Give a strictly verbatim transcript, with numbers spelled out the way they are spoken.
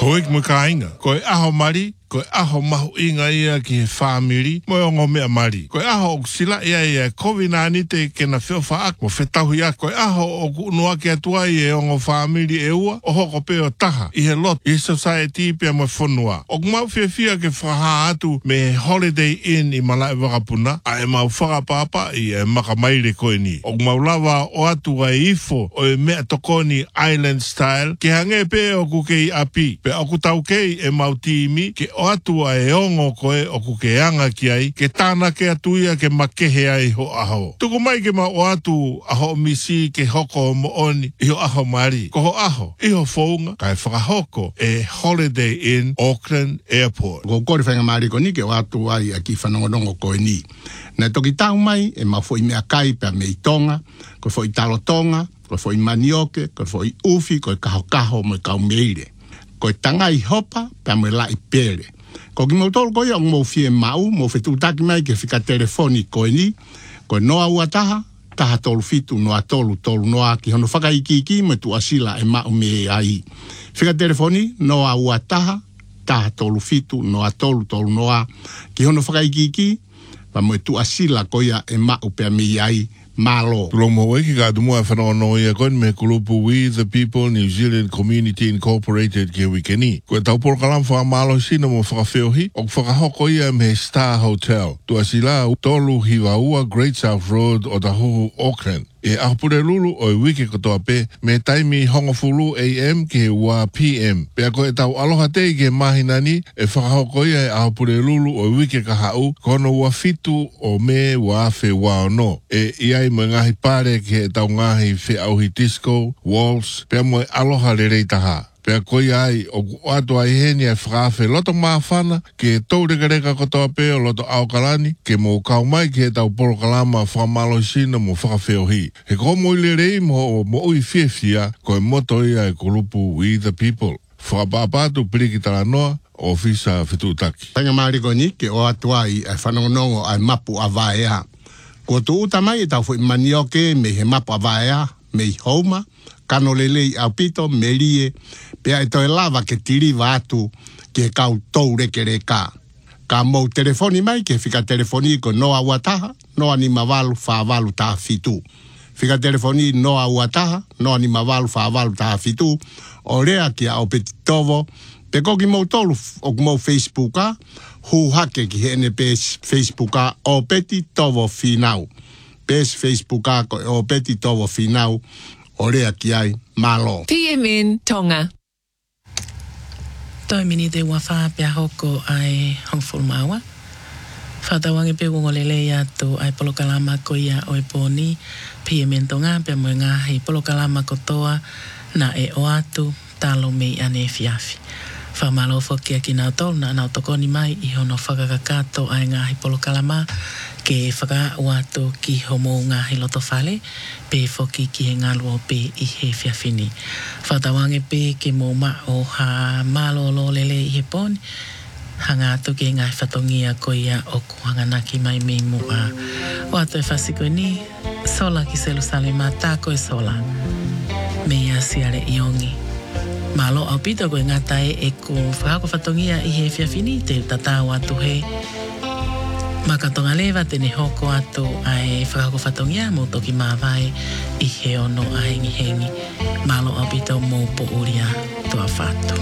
Ko ik mo kainga. Ko aho mari. Ko aho mahu inga ia ki he whamiri, mo e ongo mea mari. Ko aho o sila ia ia kovina anite ke na whiowha ak, mo whetahu ia. Ko aho o unua ki atua i e ongo whamiri e ua, o hoko pe o taha, i he lot, i society pia mo whanua. O mau whia whia ke whaha atu me Holiday Inn i Malai Wakapuna, a e mau whakapapa i e makamaire koe ni. O mau lawa o atu a ifo o e mea tokoni Island Style, ke hange pe o kukei api, pe o kutau kei e mau tiimi, ke o atua e ongo koe o kuke anga ki ai, ke tāna ke atuia ke makehe ai ho aho. Tuku mai ke ma o atu aho misi ke hoko o mooni i ho aho mari. Ko ho aho, i ho whaunga, kai whakahoko e Holiday Inn Auckland Airport. Ko kore whainga mari ko ni ke o atu ai a ki whanongonongo koe ni. Nā toki tau mai e ma fo i mea kai pia me i tonga, ko fo i talotonga, ko fo i manioke, ko fo i ufi, ko i kaho kaho mo i kau meire. Ko i tanga i hopa, pia mo i la i pere. Ko ki mo tolu ko i ang mo fie mau, mo fetu taki mai ke fika telefoni ko ni, ko noa ua taha, taha tolu fitu, noa tolu, tolu noa ki hono whaka iki iki, me tu asila e mau me ai. Fika telefoni, noa ua taha, taha tolu fitu, noa tolu, tolu noa, ki hono whaka iki iki, pa mo tu asila ko ia e mau pia me ai, malo. Tulomo weki ka tumua whanono ia koen me kulupu We the People New Zealand Community Incorporated ke wikeni. Koe tau porokalam wha malo sina mo whakawheohi, o whakahoko ia me Star Hotel. Tua sila tolu hiwaua Great South Road o Tahuhu Auckland. E ahupure lulu o i wiki kotoa pe me taimi hongofulu A M ke wa P M. Pea koe tau aloha tei ke mahinani e whakahoko ia e ahupure lulu o i wiki ka hau kono wa fitu o me wa afe wa ono. E iai mo ngahi pare ke tau ngahi whi auhi disco, waltz, pea mo aloha le rei taha. Pea koi ai o ato ai heni ai whakawhe loto maafana ke tau reka reka kotoa pe o loto aukalani ke mo kau mai ke tau polo kalama whamalo sina mo whakawheo hi. He ko mo ile rei mo mo ui whiewhia ko e moto ia e kulupu We the People. Whakapapatu piriki tala noa o fisa whitutaki. Tanga mariko ni ke o ato ai ai whanongonongo ai mapu a vaea. Ko tu uta mai e tau fui manioke me he mapu a vaea me i houma. Kano lelei au pito, melie, pea e toi lava ke tiriva atu ke kau tou reke reka. Ka mou telefoni mai ke fika telefoni ko noa uataha, noa ni mavalu whaavalu taha fitu. Fika telefoni noa uataha, noa ni mavalu whaavalu taha fitu, o rea ki au peti tovo, pe koki mou tolu o mou Facebooka, hu hake ki hene pes Facebooka o peti tovo finau. Pes Facebooka o peti tovo finau, Orea ki ai, malo. P M N Tonga. Toi mini te wafa pia hoko ai hongful maua. Whatawangi pe wongolele ia tu ai polokalama ko ia oi poni. P M N Tonga pia mo ngahi polokalama kotoa na e o atu talo mei ane fiafi. Whamalo fokia ki nao tolu na nao tokoni mai i hono whakakakato ai ngahi polokalama ke whaka watu ki homo ngahi loto whale pe foki ki he ngalo pe i he fiafini. Whatawange pe ke mo ma o ha malo lo lele i he poni hanga atu ke ngahi whatongia ko ia o kuhanganaki mai me mua. O atu e whasiko ni sola ki Jerusalema tako e sola me ia siare iongi. Malo au pito koe ngatai e ko whakako whatongia i he fiafini te tatau atu he makatonga lewa tene hoko atu ai whakako whatongia mo toki mawai i he ono a hengi hengi. Malo au pito mo po uria tua whatu.